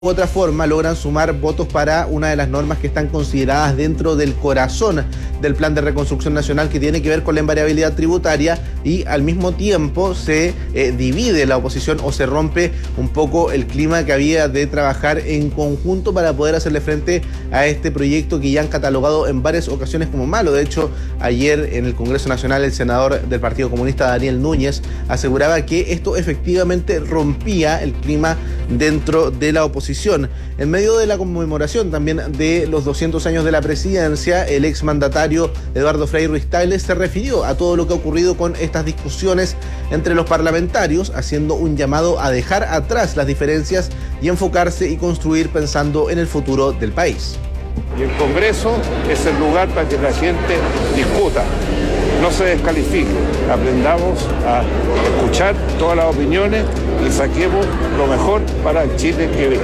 otra forma logran sumar votos para una de las normas que están consideradas dentro del corazón del Plan de Reconstrucción Nacional, que tiene que ver con la invariabilidad tributaria, y al mismo tiempo se divide la oposición o se rompe un poco el clima que había de trabajar en conjunto para poder hacerle frente a este proyecto que ya han catalogado en varias ocasiones como malo. De hecho, ayer en el Congreso Nacional el senador del Partido Comunista, Daniel Núñez, aseguraba que esto efectivamente rompía el clima dentro de la oposición. En medio de la conmemoración también de los 200 años de la presidencia, el exmandatario Eduardo Frei Ruiz-Tagle se refirió a todo lo que ha ocurrido con estas discusiones entre los parlamentarios, haciendo un llamado a dejar atrás las diferencias y enfocarse y construir pensando en el futuro del país. Y el Congreso es el lugar para que la gente discuta, no se descalifique, aprendamos a escuchar todas las opiniones y saquemos lo mejor para el Chile que viene.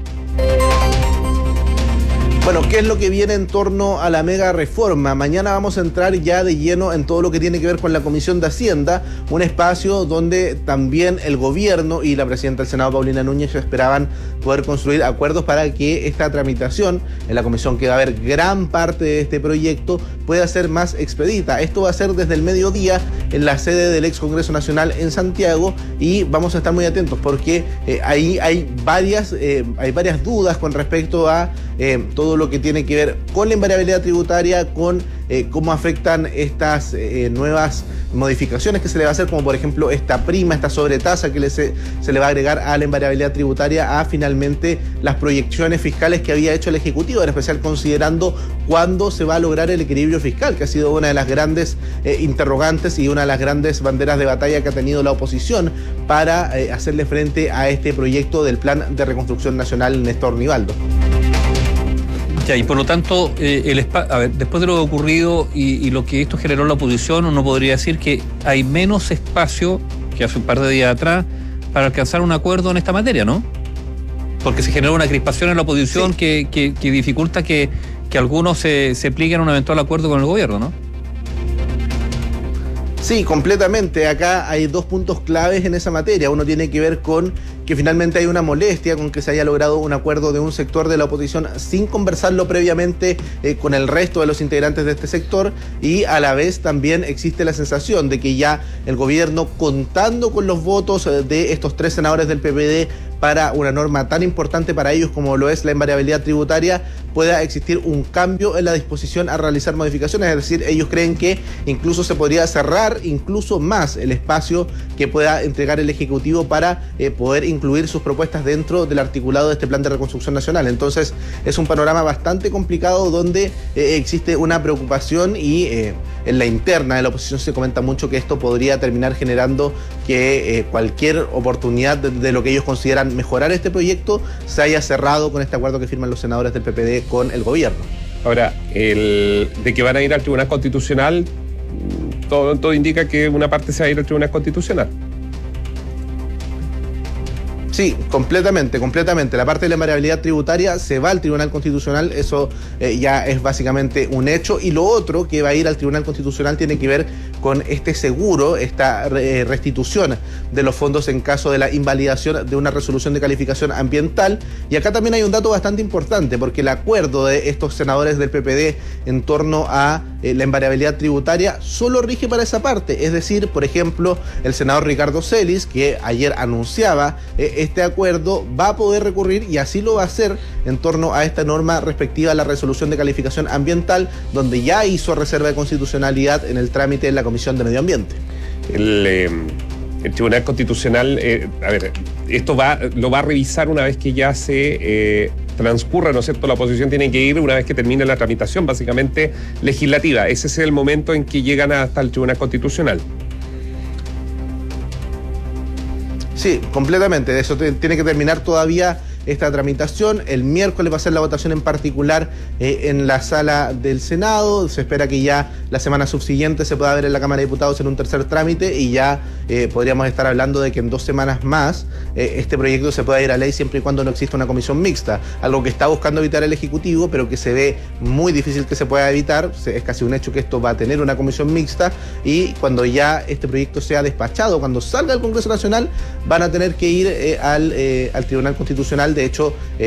Bueno, ¿qué es lo que viene en torno a la mega reforma? Mañana vamos a entrar ya de lleno en todo lo que tiene que ver con la Comisión de Hacienda, un espacio donde también el gobierno y la presidenta del Senado, Paulina Núñez, esperaban poder construir acuerdos para que esta tramitación en la comisión, que va a haber gran parte de este proyecto, pueda ser más expedita. Esto va a ser desde el mediodía en la sede del ex Congreso Nacional en Santiago, y vamos a estar muy atentos porque ahí hay varias dudas con respecto a todo lo que tiene que ver con la invariabilidad tributaria, con cómo afectan estas nuevas modificaciones que se le va a hacer, como por ejemplo esta prima, esta sobretasa que se le va a agregar a la invariabilidad tributaria, a finalmente las proyecciones fiscales que había hecho el Ejecutivo, en especial considerando cuándo se va a lograr el equilibrio fiscal, que ha sido una de las grandes interrogantes y una de las grandes banderas de batalla que ha tenido la oposición para hacerle frente a este proyecto del Plan de Reconstrucción Nacional Néstor Nivaldo. Ya, y por lo tanto, después de lo ocurrido y lo que esto generó en la oposición, uno podría decir que hay menos espacio que hace un par de días atrás para alcanzar un acuerdo en esta materia, ¿no? Porque se generó una crispación en la oposición, sí, que dificulta que algunos se plieguen a un eventual acuerdo con el gobierno, ¿no? Sí, completamente. Acá hay dos puntos claves en esa materia. Uno tiene que ver con que finalmente hay una molestia con que se haya logrado un acuerdo de un sector de la oposición sin conversarlo previamente con el resto de los integrantes de este sector, y a la vez también existe la sensación de que ya el gobierno, contando con los votos de estos 3 senadores del PPD para una norma tan importante para ellos como lo es la invariabilidad tributaria, pueda existir un cambio en la disposición a realizar modificaciones. Es decir, ellos creen que incluso se podría cerrar incluso más el espacio que pueda entregar el Ejecutivo para poder incluir sus propuestas dentro del articulado de este Plan de Reconstrucción Nacional. Entonces es un panorama bastante complicado donde existe una preocupación, y en la interna de la oposición se comenta mucho que esto podría terminar generando que cualquier oportunidad de lo que ellos consideran mejorar este proyecto se haya cerrado con este acuerdo que firman los senadores del PPD con el gobierno. Ahora, de que van a ir al Tribunal Constitucional, todo indica que una parte se va a ir al Tribunal Constitucional. Sí, completamente. La parte de la invariabilidad tributaria se va al Tribunal Constitucional, eso ya es básicamente un hecho. Y lo otro que va a ir al Tribunal Constitucional tiene que ver con este seguro, esta restitución de los fondos en caso de la invalidación de una resolución de calificación ambiental. Y acá también hay un dato bastante importante, porque el acuerdo de estos senadores del PPD en torno a la invariabilidad tributaria solo rige para esa parte. Es decir, por ejemplo, el senador Ricardo Celis, que ayer anunciaba este acuerdo, va a poder recurrir, y así lo va a hacer, en torno a esta norma respectiva a la resolución de calificación ambiental, donde ya hizo reserva de constitucionalidad en el trámite en la Comisión de Medio Ambiente. El Tribunal Constitucional, esto lo va a revisar una vez que ya se transcurra, ¿no es cierto? La oposición tiene que ir una vez que termine la tramitación, básicamente legislativa. Ese es el momento en que llegan hasta el Tribunal Constitucional. Sí, completamente. Eso tiene que terminar todavía esta tramitación. El miércoles va a ser la votación en particular en la sala del Senado. Se espera que ya la semana subsiguiente se pueda ver en la Cámara de Diputados en un tercer trámite, y ya podríamos estar hablando de que en 2 semanas más este proyecto se pueda ir a ley, siempre y cuando no exista una comisión mixta, algo que está buscando evitar el Ejecutivo, pero que se ve muy difícil que se pueda evitar. Es casi un hecho que esto va a tener una comisión mixta, y cuando ya este proyecto sea despachado, cuando salga del Congreso Nacional, van a tener que ir al Tribunal Constitucional De hecho,